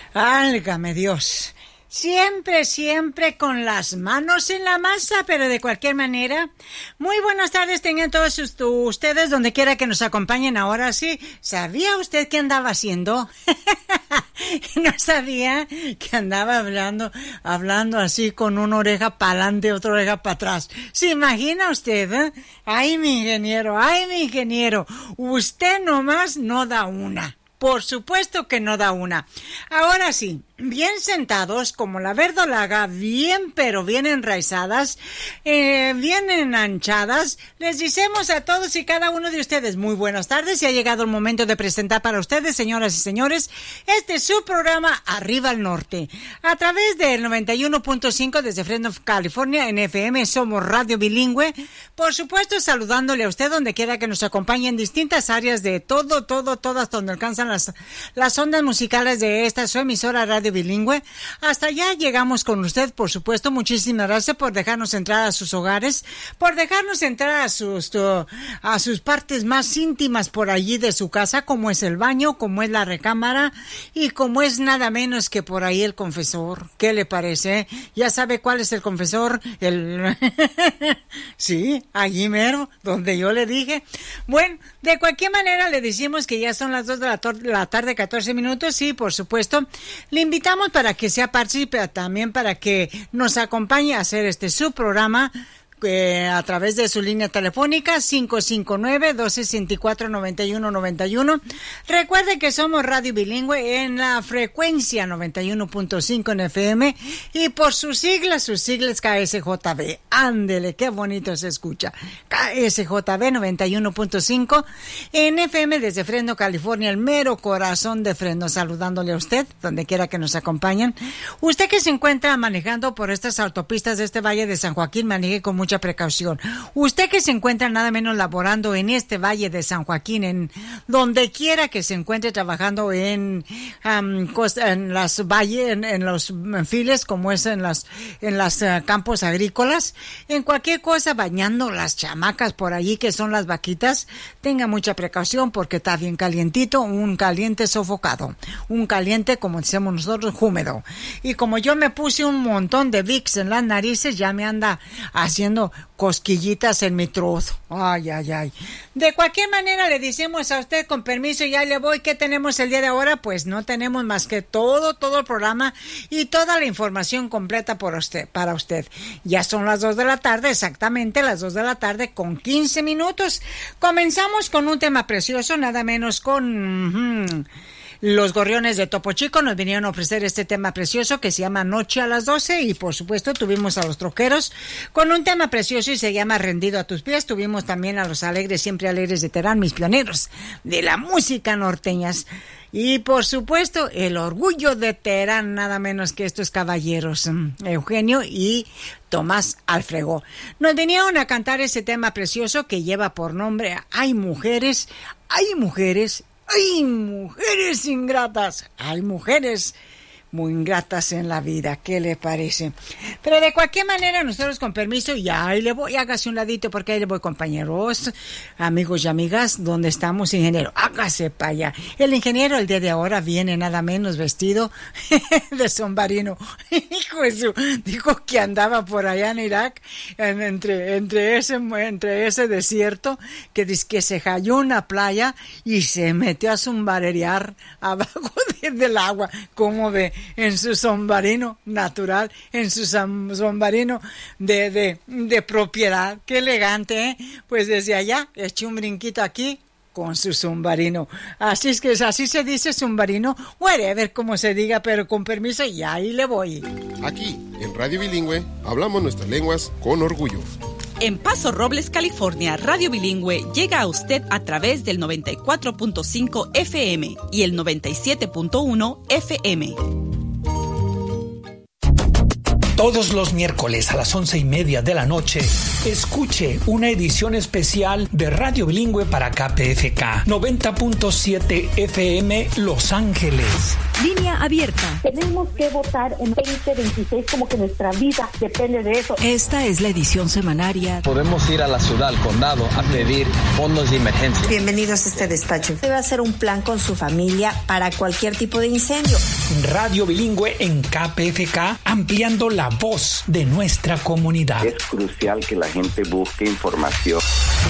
Válgame Dios. Siempre con las manos en la masa, pero de cualquier manera. Muy buenas tardes tengan todos ustedes donde quiera que nos acompañen ahora. Sí, ¿sabía usted qué andaba haciendo? No sabía que andaba hablando así con una oreja para adelante, otra oreja para atrás. ¿Se imagina usted? Ay, mi ingeniero, usted nomás no da una. Por supuesto que no da una. Ahora sí, bien sentados, como la verdolaga, bien pero bien enraizadas, bien enanchadas, les decimos a todos y cada uno de ustedes muy buenas tardes y ha llegado el momento de presentar para ustedes, señoras y señores, este es su programa Arriba al Norte. A través del 91.5 desde Fresno, California, en FM, somos Radio Bilingüe. Por supuesto, saludándole a usted donde quiera que nos acompañe en distintas áreas de todas donde alcanzan las ondas musicales de esta su emisora Radio Bilingüe. Hasta allá llegamos con usted, por supuesto. Muchísimas gracias por dejarnos entrar a sus hogares, por dejarnos entrar a sus partes más íntimas por allí de su casa, como es el baño, como es la recámara y como es nada menos que por ahí el confesor. ¿Qué le parece? ¿Ya sabe cuál es el confesor? Sí, allí mero, donde yo le dije. Bueno, de cualquier manera le decimos que ya son las 2 de la tarde, 14 minutos. Sí, por supuesto. Le invitamos para que sea participe, también para que nos acompañe a hacer su programa a través de su línea telefónica 559-264-9191. Recuerde que somos Radio Bilingüe en la frecuencia 91.5 en FM y por sus siglas KSJB. Ándele, qué bonito se escucha. KSJB 91.5 en FM desde Fresno, California, el mero corazón de Fresno. Saludándole a usted donde quiera que nos acompañen. Usted que se encuentra manejando por estas autopistas de este Valle de San Joaquín, maneje con mucha precaución. Usted que se encuentra nada menos laborando en este Valle de San Joaquín, en donde quiera que se encuentre trabajando en las valles, en los files, como es en las campos agrícolas, en cualquier cosa, bañando las chamacas por allí que son las vaquitas, tenga mucha precaución porque está bien calientito, un caliente sofocado, un caliente, como decimos nosotros, húmedo. Y como yo me puse un montón de Vicks en las narices, ya me anda haciendo cosquillitas en mi trozo. Ay. De cualquier manera le decimos a usted, con permiso, ya le voy, ¿qué tenemos el día de ahora? Pues no tenemos más que todo el programa y toda la información completa para usted. Ya son las 2 de la tarde, exactamente las 2 de la tarde con 15 minutos. Comenzamos con un tema precioso, nada menos con... Los Gorriones de Topo Chico nos vinieron a ofrecer este tema precioso que se llama Noche a las 12 y por supuesto tuvimos a los Troqueros con un tema precioso y se llama Rendido a tus pies. Tuvimos también a los Alegres, siempre alegres de Terán, mis pioneros de la música norteñas. Y por supuesto el orgullo de Terán, nada menos que estos caballeros, Eugenio y Tomás Alfregó. Nos vinieron a cantar ese tema precioso que lleva por nombre Hay mujeres ingratas, hay mujeres muy ingratas en la vida, ¿qué le parece? Pero de cualquier manera, nosotros con permiso, ya ahí le voy, hágase un ladito porque ahí le voy, compañeros, amigos y amigas, ¿dónde estamos, ingeniero? Hágase para allá. El ingeniero el día de ahora viene nada menos vestido de sombrerino. Hijo de su, dijo que andaba por allá en Irak, entre ese desierto, que dice que se halló una playa y se metió a sombrerear abajo del agua, como ve, en su sombrerino natural, en su sombrerino de propiedad. Qué elegante, ¿eh? Pues desde allá eché un brinquito aquí con su sombrerino. Así es que así se dice sombrerino, whatever como se diga, pero con permiso, y ahí le voy. Aquí, en Radio Bilingüe, hablamos nuestras lenguas con orgullo. En Paso Robles, California, Radio Bilingüe llega a usted a través del 94.5 FM y el 97.1 FM. Todos los miércoles a las 11:30 de la noche, escuche una edición especial de Radio Bilingüe para KPFK 90.7 FM Los Ángeles. Línea abierta. Tenemos que votar en 2026 como que nuestra vida depende de eso. Esta es la edición semanaria. Podemos ir a la ciudad, al condado, a pedir fondos de emergencia. Bienvenidos a este despacho. Debe hacer un plan con su familia para cualquier tipo de incendio. Radio Bilingüe en KPFK, ampliando la voz de nuestra comunidad. Es crucial que la gente busque información.